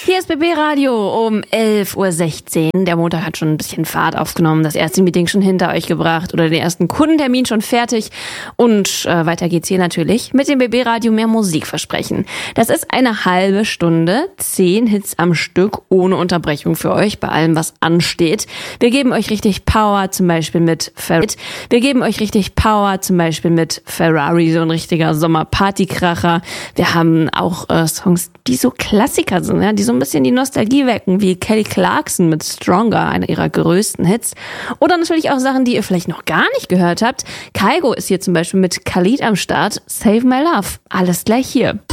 Hier ist BB Radio um 11.16 Uhr. Der Montag hat schon ein bisschen Fahrt aufgenommen, das erste Meeting schon hinter euch gebracht oder den ersten Kundentermin schon fertig. Und weiter geht's hier natürlich mit dem BB Radio mehr Musikversprechen. Das ist eine halbe Stunde, 10 Hits am Stück, ohne Unterbrechung für euch, bei allem, was ansteht. Wir geben euch richtig Power, zum Beispiel mit Ferrari, so ein richtiger Sommerpartykracher. Wir haben auch Songs, die so Klassiker sind, ja, die so ein bisschen die Nostalgie wecken, wie Kelly Clarkson mit Stronger, einer ihrer größten Hits. Oder natürlich auch Sachen, die ihr vielleicht noch gar nicht gehört habt. Kygo ist hier zum Beispiel mit Khalid am Start. Save My Love. Alles gleich hier.